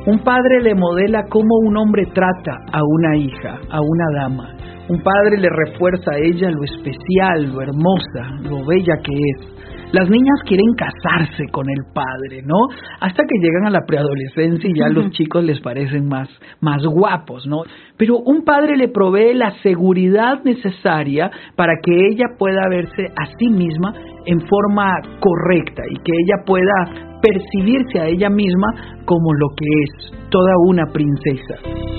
Un padre le modela cómo un hombre trata a una hija, a una dama. Un padre le refuerza a ella lo especial, lo hermosa, lo bella que es. Las niñas quieren casarse con el padre, ¿no? Hasta que llegan a la preadolescencia y ya los chicos les parecen más guapos, ¿no? Pero un padre le provee la seguridad necesaria para que ella pueda verse a sí misma en forma correcta y que ella pueda percibirse a ella misma como lo que es, toda una princesa.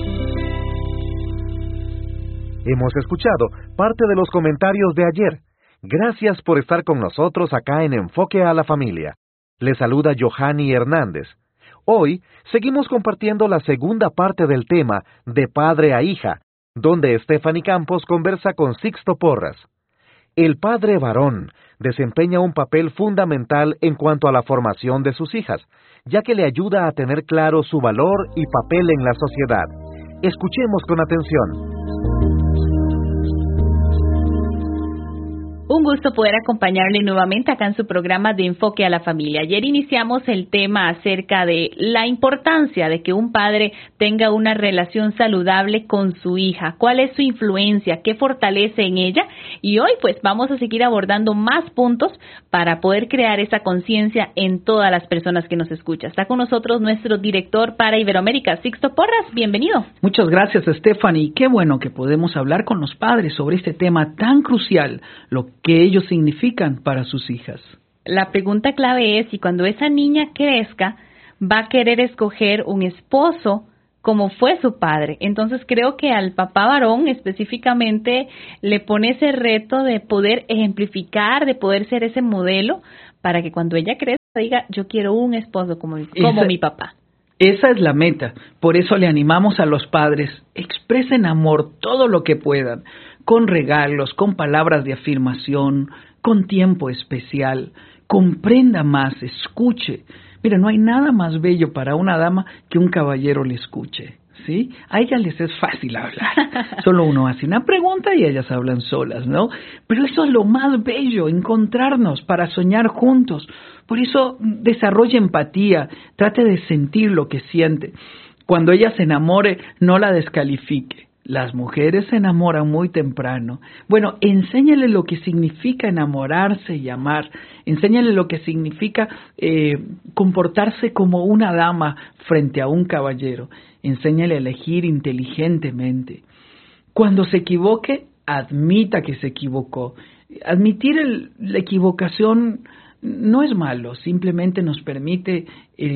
Hemos escuchado parte de los comentarios de ayer. Gracias por estar con nosotros acá en Enfoque a la Familia. Les saluda Johanny Hernández. Hoy seguimos compartiendo la segunda parte del tema de padre a hija, donde Stephanie Campos conversa con Sixto Porras. El padre varón desempeña un papel fundamental en cuanto a la formación de sus hijas, ya que le ayuda a tener claro su valor y papel en la sociedad. Escuchemos con atención. Un gusto poder acompañarle nuevamente acá en su programa de Enfoque a la Familia. Ayer iniciamos el tema acerca de la importancia de que un padre tenga una relación saludable con su hija. ¿Cuál es su influencia? ¿Qué fortalece en ella? Y hoy pues vamos a seguir abordando más puntos para poder crear esa conciencia en todas las personas que nos escuchan. Está con nosotros nuestro director para Iberoamérica, Sixto Porras. Bienvenido. Muchas gracias, Stephanie. Qué bueno que podemos hablar con los padres sobre este tema tan crucial, lo que ellos significan para sus hijas. La pregunta clave es si cuando esa niña crezca va a querer escoger un esposo como fue su padre. Entonces creo que al papá varón específicamente le pone ese reto de poder ejemplificar, de poder ser ese modelo para que cuando ella crezca diga yo quiero un esposo como mi papá. Esa es la meta. Por eso le animamos a los padres, expresen amor todo lo que puedan, con regalos, con palabras de afirmación, con tiempo especial. Comprenda más, escuche. Mira, no hay nada más bello para una dama que un caballero le escuche, ¿sí? A ellas les es fácil hablar. Solo uno hace una pregunta y ellas hablan solas, ¿no? Pero eso es lo más bello, encontrarnos para soñar juntos. Por eso desarrolle empatía, trate de sentir lo que siente. Cuando ella se enamore, no la descalifique. Las mujeres se enamoran muy temprano. Bueno, enséñale lo que significa enamorarse y amar. Enséñale lo que significa comportarse como una dama frente a un caballero. Enséñale a elegir inteligentemente. Cuando se equivoque, admita que se equivocó. Admitir la equivocación no es malo, simplemente nos permite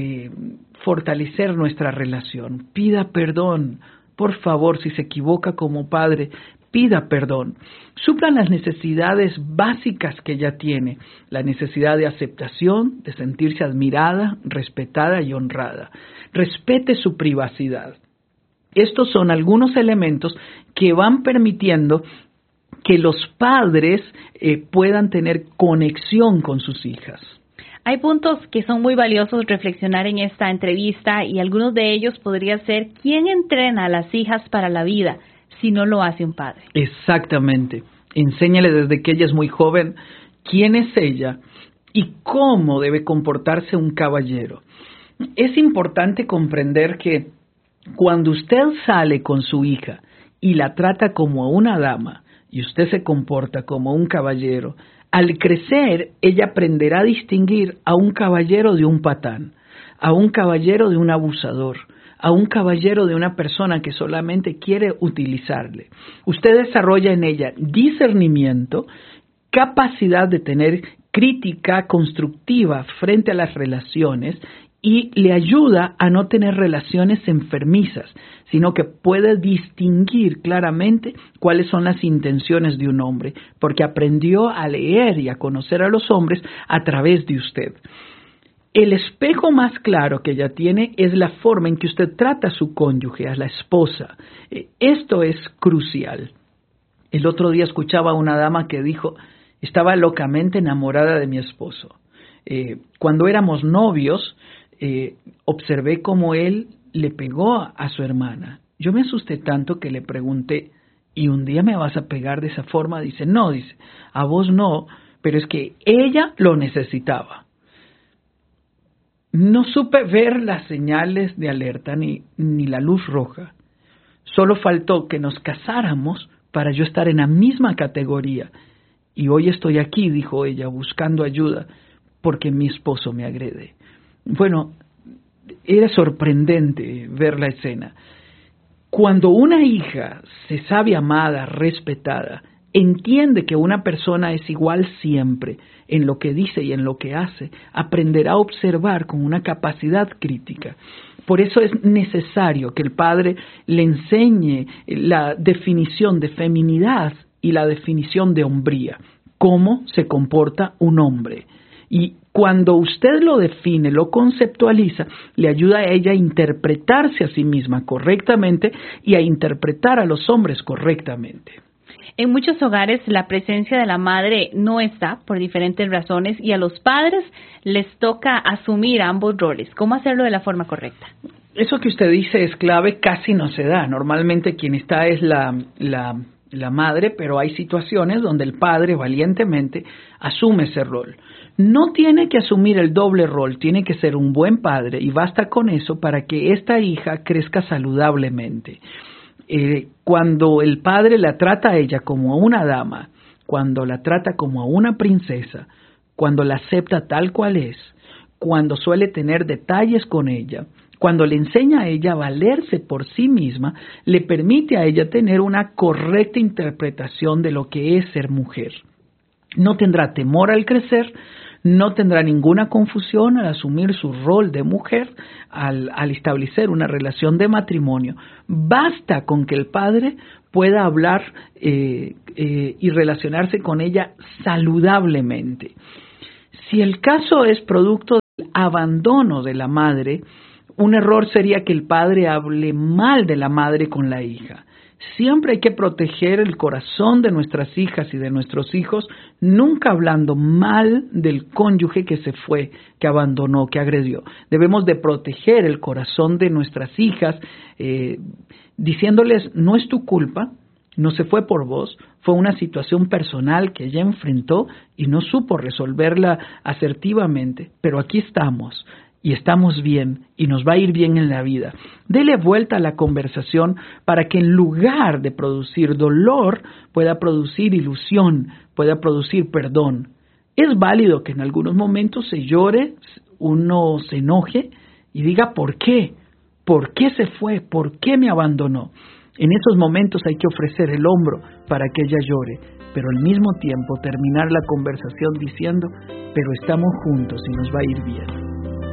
fortalecer nuestra relación. Pida perdón. Por favor, si se equivoca como padre, pida perdón. Suplan las necesidades básicas que ella tiene, la necesidad de aceptación, de sentirse admirada, respetada y honrada. Respete su privacidad. Estos son algunos elementos que van permitiendo que los padres puedan tener conexión con sus hijas. Hay puntos que son muy valiosos reflexionar en esta entrevista y algunos de ellos podría ser ¿quién entrena a las hijas para la vida si no lo hace un padre? Exactamente. Enséñale desde que ella es muy joven quién es ella y cómo debe comportarse un caballero. Es importante comprender que cuando usted sale con su hija y la trata como una dama y usted se comporta como un caballero, al crecer, ella aprenderá a distinguir a un caballero de un patán, a un caballero de un abusador, a un caballero de una persona que solamente quiere utilizarle. Usted desarrolla en ella discernimiento, capacidad de tener crítica constructiva frente a las relaciones y le ayuda a no tener relaciones enfermizas, sino que puede distinguir claramente cuáles son las intenciones de un hombre, porque aprendió a leer y a conocer a los hombres a través de usted. El espejo más claro que ella tiene es la forma en que usted trata a su cónyuge, a la esposa. Esto es crucial. El otro día escuchaba a una dama que dijo, estaba locamente enamorada de mi esposo. Cuando éramos novios, observé cómo él le pegó a su hermana. Yo me asusté tanto que le pregunté, ¿y un día me vas a pegar de esa forma? Dice, no, dice, a vos no, pero es que ella lo necesitaba. No supe ver las señales de alerta ni la luz roja. Solo faltó que nos casáramos para yo estar en la misma categoría. Y hoy estoy aquí, dijo ella, buscando ayuda porque mi esposo me agrede. Bueno, era sorprendente ver la escena. Cuando una hija se sabe amada, respetada, entiende que una persona es igual siempre en lo que dice y en lo que hace, aprenderá a observar con una capacidad crítica. Por eso es necesario que el padre le enseñe la definición de feminidad y la definición de hombría, cómo se comporta un hombre. Y cuando usted lo define, lo conceptualiza, le ayuda a ella a interpretarse a sí misma correctamente y a interpretar a los hombres correctamente. En muchos hogares la presencia de la madre no está por diferentes razones y a los padres les toca asumir ambos roles. ¿Cómo hacerlo de la forma correcta? Eso que usted dice es clave, casi no se da. Normalmente quien está es la madre, pero hay situaciones donde el padre valientemente asume ese rol. No tiene que asumir el doble rol, tiene que ser un buen padre y basta con eso para que esta hija crezca saludablemente. Cuando el padre la trata a ella como a una dama, cuando la trata como a una princesa, cuando la acepta tal cual es, cuando suele tener detalles con ella, cuando le enseña a ella a valerse por sí misma, le permite a ella tener una correcta interpretación de lo que es ser mujer. No tendrá temor al crecer, no tendrá ninguna confusión al asumir su rol de mujer, al establecer una relación de matrimonio. Basta con que el padre pueda hablar y relacionarse con ella saludablemente. Si el caso es producto del abandono de la madre, un error sería que el padre hable mal de la madre con la hija. Siempre hay que proteger el corazón de nuestras hijas y de nuestros hijos, nunca hablando mal del cónyuge que se fue, que abandonó, que agredió. Debemos de proteger el corazón de nuestras hijas, diciéndoles, no es tu culpa, no se fue por vos, fue una situación personal que ella enfrentó y no supo resolverla asertivamente, pero aquí estamos. Y estamos bien, y nos va a ir bien en la vida. Dele vuelta a la conversación para que en lugar de producir dolor, pueda producir ilusión, pueda producir perdón. Es válido que en algunos momentos se llore, uno se enoje y diga ¿por qué? ¿Por qué se fue? ¿Por qué me abandonó? En esos momentos hay que ofrecer el hombro para que ella llore, pero al mismo tiempo terminar la conversación diciendo, pero estamos juntos y nos va a ir bien.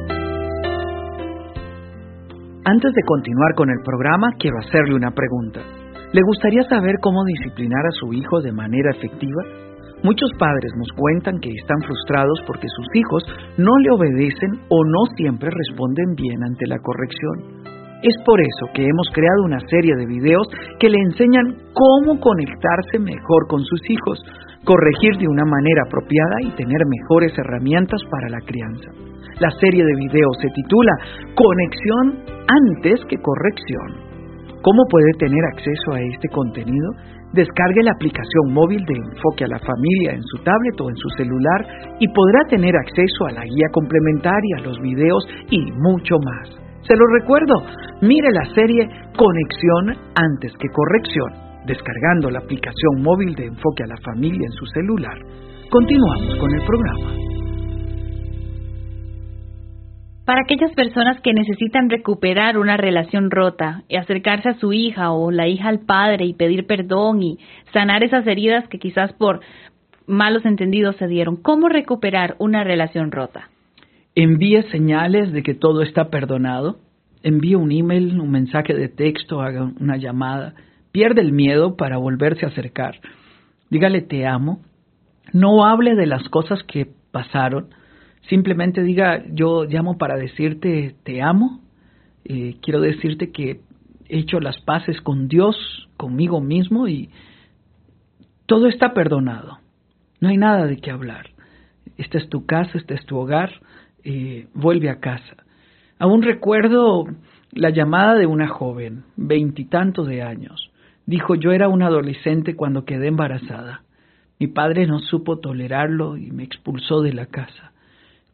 Antes de continuar con el programa, quiero hacerle una pregunta. ¿Le gustaría saber cómo disciplinar a su hijo de manera efectiva? Muchos padres nos cuentan que están frustrados porque sus hijos no le obedecen o no siempre responden bien ante la corrección. Es por eso que hemos creado una serie de videos que le enseñan cómo conectarse mejor con sus hijos, corregir de una manera apropiada y tener mejores herramientas para la crianza. La serie de videos se titula Conexión antes que corrección. ¿Cómo puede tener acceso a este contenido? Descargue la aplicación móvil de Enfoque a la Familia en su tablet o en su celular y podrá tener acceso a la guía complementaria, los videos y mucho más. Se lo recuerdo, mire la serie Conexión antes que corrección, descargando la aplicación móvil de Enfoque a la Familia en su celular. Continuamos con el programa. Para aquellas personas que necesitan recuperar una relación rota y acercarse a su hija o la hija al padre y pedir perdón y sanar esas heridas que quizás por malos entendidos se dieron, ¿cómo recuperar una relación rota? Envíe señales de que todo está perdonado. Envíe un email, un mensaje de texto, haga una llamada. Pierde el miedo para volverse a acercar. Dígale te amo. No hable de las cosas que pasaron. Simplemente diga, yo llamo para decirte te amo, quiero decirte que he hecho las paces con Dios, conmigo mismo y todo está perdonado. No hay nada de qué hablar. Esta es tu casa, este es tu hogar, vuelve a casa. Aún recuerdo la llamada de una joven, 20 y tantos de años. Dijo, yo era una adolescente cuando quedé embarazada. Mi padre no supo tolerarlo y me expulsó de la casa.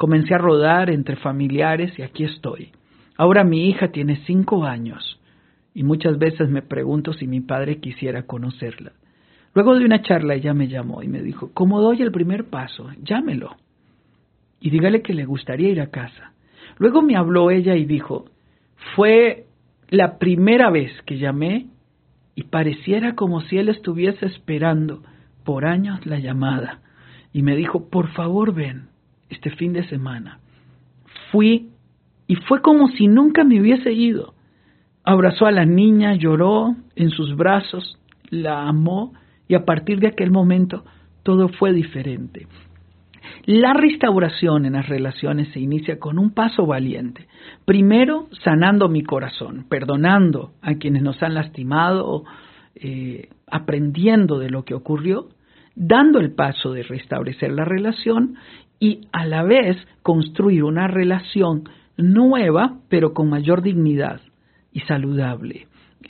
Comencé a rodar entre familiares y aquí estoy. Ahora mi hija tiene 5 años y muchas veces me pregunto si mi padre quisiera conocerla. Luego de una charla ella me llamó y me dijo, ¿cómo doy el primer paso? Llámelo y dígale que le gustaría ir a casa. Luego me habló ella y dijo, fue la primera vez que llamé y pareciera como si él estuviese esperando por años la llamada. Y me dijo, por favor ven este fin de semana. Fui y fue como si nunca me hubiese ido. Abrazó a la niña, lloró en sus brazos, la amó y a partir de aquel momento todo fue diferente. La restauración en las relaciones se inicia con un paso valiente. Primero, sanando mi corazón, perdonando a quienes nos han lastimado, aprendiendo de lo que ocurrió, dando el paso de restablecer la relación y a la vez construir una relación nueva, pero con mayor dignidad y saludable.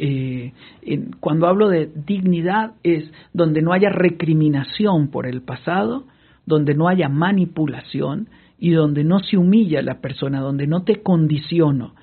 Cuando hablo de dignidad es donde no haya recriminación por el pasado, donde no haya manipulación y donde no se humilla a la persona, donde no te condiciono.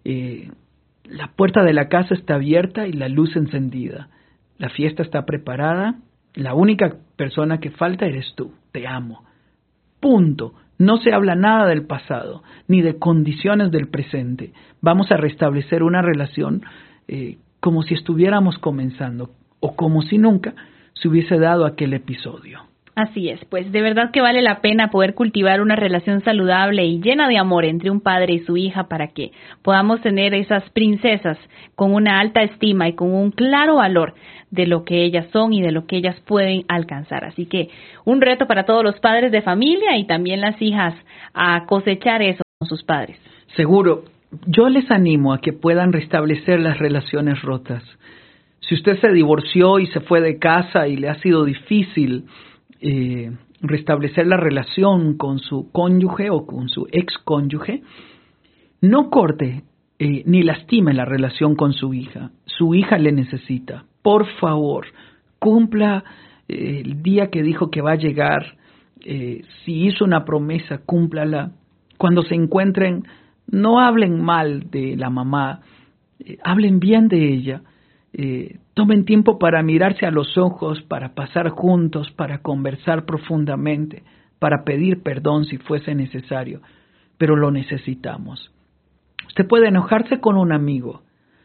La puerta de la casa está abierta y la luz encendida. La fiesta está preparada. La única persona que falta eres tú. Te amo. Punto. No se habla nada del pasado, ni de condiciones del presente. Vamos a restablecer una relación como si estuviéramos comenzando o como si nunca se hubiese dado aquel episodio. Así es, pues de verdad que vale la pena poder cultivar una relación saludable y llena de amor entre un padre y su hija para que podamos tener esas princesas con una alta estima y con un claro valor de lo que ellas son y de lo que ellas pueden alcanzar. Así que un reto para todos los padres de familia y también las hijas a cosechar eso con sus padres. Seguro, yo les animo a que puedan restablecer las relaciones rotas. Si usted se divorció y se fue de casa y le ha sido difícil restablecer la relación con su cónyuge o con su excónyuge, no corte ni lastime la relación con su hija. Su hija le necesita. Por favor, cumpla el día que dijo que va a llegar. Si hizo una promesa, cúmplala. Cuando se encuentren, no hablen mal de la mamá, hablen bien de ella. Tomen tiempo para mirarse a los ojos, para pasar juntos, para conversar profundamente, para pedir perdón si fuese necesario, pero lo necesitamos. Usted puede enojarse con un amigo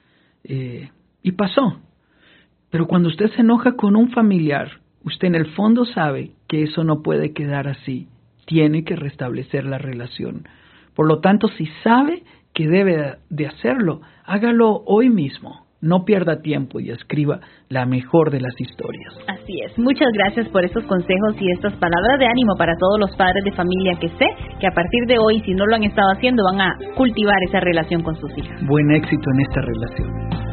y pasó, pero cuando usted se enoja con un familiar, usted en el fondo sabe que eso no puede quedar así, tiene que restablecer la relación. Por lo tanto, si sabe que debe de hacerlo, hágalo hoy mismo. No pierda tiempo y escriba la mejor de las historias. Así es. Muchas gracias por estos consejos y estas palabras de ánimo para todos los padres de familia que sé que a partir de hoy, si no lo han estado haciendo, van a cultivar esa relación con sus hijas. Buen éxito en esta relación.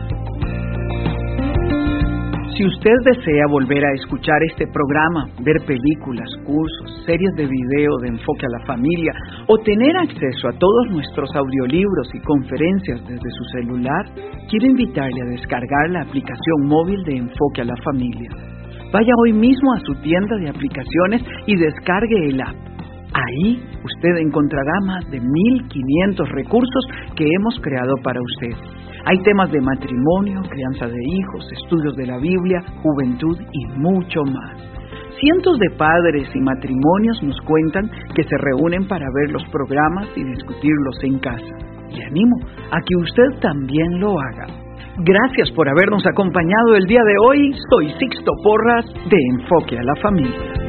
Si usted desea volver a escuchar este programa, ver películas, cursos, series de video de Enfoque a la Familia o tener acceso a todos nuestros audiolibros y conferencias desde su celular, quiero invitarle a descargar la aplicación móvil de Enfoque a la Familia. Vaya hoy mismo a su tienda de aplicaciones y descargue el app. Ahí usted encontrará más de 1,500 recursos que hemos creado para usted. Hay temas de matrimonio, crianza de hijos, estudios de la Biblia, juventud y mucho más. Cientos de padres y matrimonios nos cuentan que se reúnen para ver los programas y discutirlos en casa. Le animo a que usted también lo haga. Gracias por habernos acompañado el día de hoy. Soy Sixto Porras de Enfoque a la Familia.